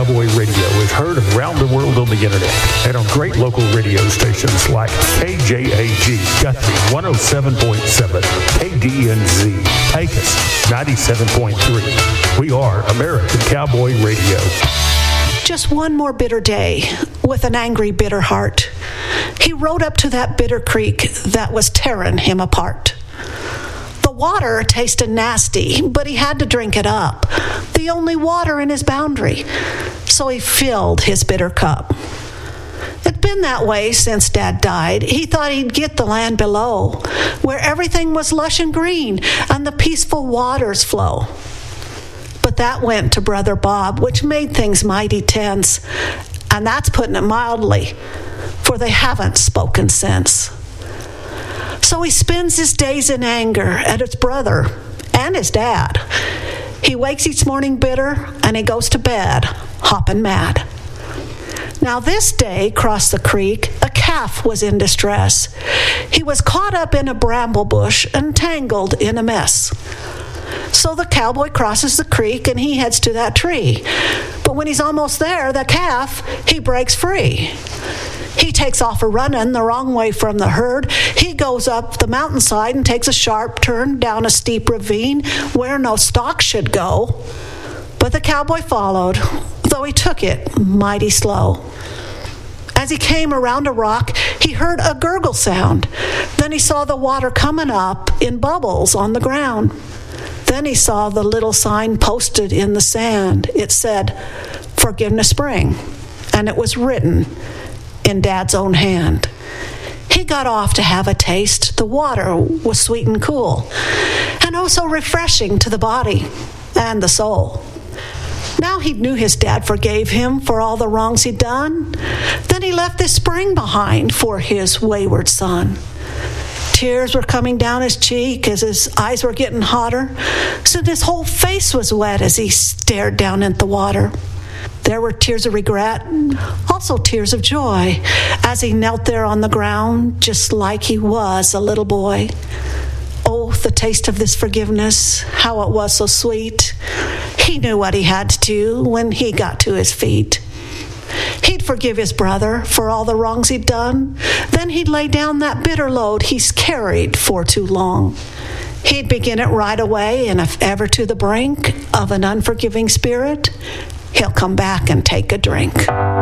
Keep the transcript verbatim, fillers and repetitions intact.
Cowboy Radio is heard around the world on the internet and on great local radio stations like K J A G Guthrie one oh seven point seven, K D N Z Pecos ninety-seven point three. We are American Cowboy Radio. Just one more bitter day with an angry, bitter heart. He rode up to that bitter creek that was tearing him apart. The water tasted nasty, but he had to drink it up, the only water in his boundary. So he filled his bitter cup. It's been that way since Dad died. He thought he'd get the land below, where everything was lush and green and the peaceful waters flow. But that went to Brother Bob, which made things mighty tense, and that's putting it mildly, for they haven't spoken since. So he spends his days in anger at his brother and his dad. He wakes each morning bitter, and he goes to bed hopping mad. Now this day, across the creek, a calf was in distress. He was caught up in a bramble bush and tangled in a mess. So the cowboy crosses the creek and he heads to that tree. But when he's almost there, the calf, he breaks free. He takes off a running the wrong way from the herd. He goes up the mountainside and takes a sharp turn down a steep ravine where no stock should go. But the cowboy followed, though he took it mighty slow. As he came around a rock, he heard a gurgle sound. Then he saw the water coming up in bubbles on the ground. Then he saw the little sign posted in the sand. It said, "Forgiveness Spring," and it was written in Dad's own hand. He got off to have a taste. The water was sweet and cool, and oh so refreshing to the body and the soul. Now he knew his dad forgave him for all the wrongs he'd done. Then he left this spring behind for his wayward son. Tears were coming down his cheek as his eyes were getting hotter, so his whole face was wet as he stared down at the water. There were tears of regret, also tears of joy, as he knelt there on the ground, just like he was a little boy. Oh, the taste of this forgiveness, how it was so sweet. He knew what he had to do when he got to his feet. He'd forgive his brother for all the wrongs he'd done. Then he'd lay down that bitter load he's carried for too long. He'd begin it right away, and if ever to the brink of an unforgiving spirit, he'll come back and take a drink.